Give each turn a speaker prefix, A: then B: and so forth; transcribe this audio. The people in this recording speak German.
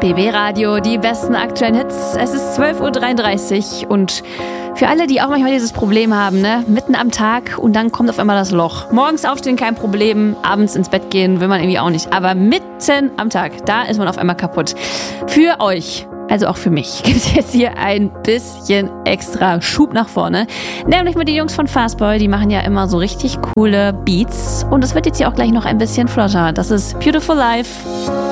A: BB Radio, die besten aktuellen Hits. Es ist 12.33 Uhr und für alle, die auch manchmal dieses Problem haben, ne? Mitten am Tag und dann kommt auf einmal das Loch. Morgens aufstehen, kein Problem. Abends ins Bett gehen will man irgendwie auch nicht. Aber mitten am Tag, da ist man auf einmal kaputt. Für euch, also auch für mich, gibt es jetzt hier ein bisschen extra Schub nach vorne. Nämlich mit den Jungs von Fastboy, die machen ja immer so richtig coole Beats. Und es wird jetzt hier auch gleich noch ein bisschen flotter. Das ist Beautiful Life.